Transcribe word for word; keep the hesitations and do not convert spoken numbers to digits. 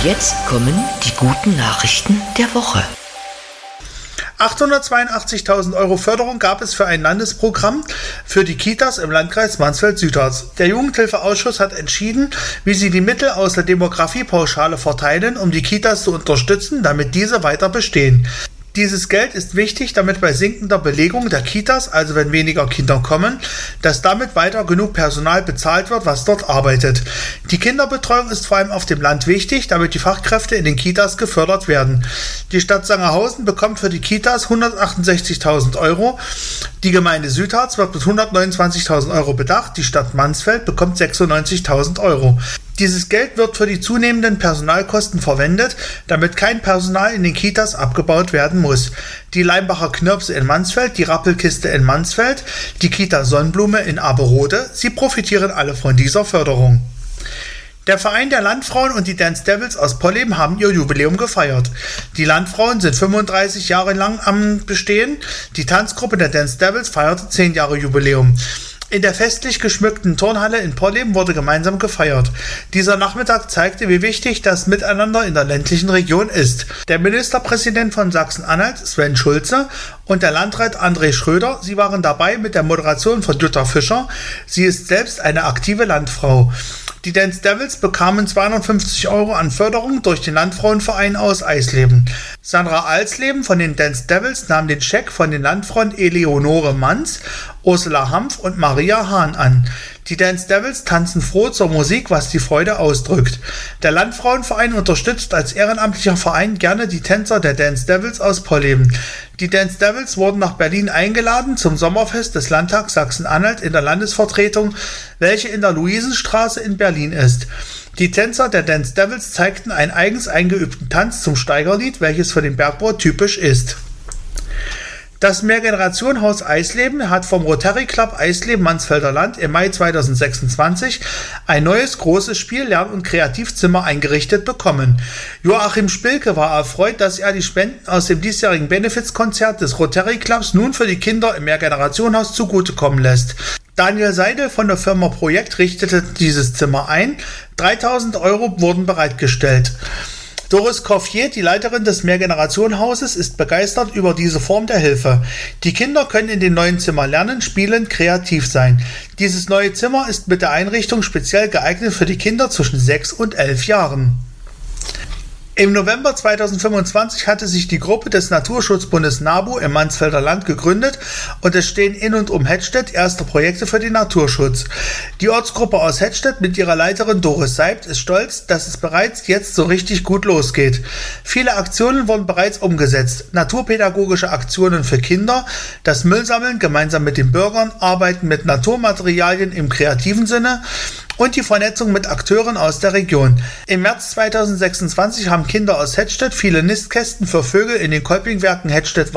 Jetzt kommen die guten Nachrichten der Woche. achthundertzweiundachtzigtausend Euro Förderung gab es für ein Landesprogramm für die Kitas im Landkreis Mansfeld-Südharz. Der Jugendhilfeausschuss hat entschieden, wie sie die Mittel aus der Demografiepauschale verteilen, um die Kitas zu unterstützen, damit diese weiter bestehen. Dieses Geld ist wichtig, damit bei sinkender Belegung der Kitas, also wenn weniger Kinder kommen, dass damit weiter genug Personal bezahlt wird, was dort arbeitet. Die Kinderbetreuung ist vor allem auf dem Land wichtig, damit die Fachkräfte in den Kitas gefördert werden. Die Stadt Sangerhausen bekommt für die Kitas hundertachtundsechzigtausend Euro. Die Gemeinde Südharz wird mit hundertneunundzwanzigtausend Euro bedacht. Die Stadt Mansfeld bekommt sechsundneunzigtausend Euro. Dieses Geld wird für die zunehmenden Personalkosten verwendet, damit kein Personal in den Kitas abgebaut werden muss. Die Leimbacher Knirpse in Mansfeld, die Rappelkiste in Mansfeld, die Kita Sonnenblume in Aberode, sie profitieren alle von dieser Förderung. Der Verein der Landfrauen und die Dance Devils aus Polleben haben ihr Jubiläum gefeiert. Die Landfrauen sind fünfunddreißig Jahre lang am Bestehen. Die Tanzgruppe der Dance Devils feierte zehn Jahre Jubiläum. In der festlich geschmückten Turnhalle in Polleben wurde gemeinsam gefeiert. Dieser Nachmittag zeigte, wie wichtig das Miteinander in der ländlichen Region ist. Der Ministerpräsident von Sachsen-Anhalt, Sven Schulze, und der Landrat André Schröder, sie waren dabei mit der Moderation von Jutta Fischer. Sie ist selbst eine aktive Landfrau. Die Dance Devils bekamen zweihundertfünfzig Euro an Förderung durch den Landfrauenverein aus Eisleben. Sandra Alsleben von den Dance Devils nahm den Scheck von den Landfrauen Eleonore Manz, Ursula Hampf und Maria Hahn an. Die Dance Devils tanzen froh zur Musik, was die Freude ausdrückt. Der Landfrauenverein unterstützt als ehrenamtlicher Verein gerne die Tänzer der Dance Devils aus Polleben. Die Dance Devils wurden nach Berlin eingeladen zum Sommerfest des Landtags Sachsen-Anhalt in der Landesvertretung, welche in der Luisenstraße in Berlin ist. Die Tänzer der Dance Devils zeigten einen eigens eingeübten Tanz zum Steigerlied, welches für den Bergbau typisch ist. Das Mehrgenerationenhaus Eisleben hat vom Rotary Club Eisleben-Mansfelder Land im Mai zweitausendsechsundzwanzig ein neues großes Spiel-, Lern- und Kreativzimmer eingerichtet bekommen. Joachim Spilke war erfreut, dass er die Spenden aus dem diesjährigen Benefizkonzert des Rotary Clubs nun für die Kinder im Mehrgenerationenhaus zugutekommen lässt. Daniel Seidel von der Firma Projekt richtete dieses Zimmer ein. dreitausend Euro wurden bereitgestellt. Doris Coffier, die Leiterin des Mehrgenerationenhauses, ist begeistert über diese Form der Hilfe. Die Kinder können in dem neuen Zimmer lernen, spielen, kreativ sein. Dieses neue Zimmer ist mit der Einrichtung speziell geeignet für die Kinder zwischen sechs und elf Jahren. Im November zweitausendfünfundzwanzig hatte sich die Gruppe des Naturschutzbundes NABU im Mansfelder Land gegründet und es stehen in und um Hettstedt erste Projekte für den Naturschutz. Die Ortsgruppe aus Hettstedt mit ihrer Leiterin Doris Seibt ist stolz, dass es bereits jetzt so richtig gut losgeht. Viele Aktionen wurden bereits umgesetzt. Naturpädagogische Aktionen für Kinder, das Müllsammeln gemeinsam mit den Bürgern, Arbeiten mit Naturmaterialien im kreativen Sinne und die Vernetzung mit Akteuren aus der Region. Im März zweitausendsechsundzwanzig haben Kinder aus Hettstedt viele Nistkästen für Vögel in den Kolpingwerken Hettstedt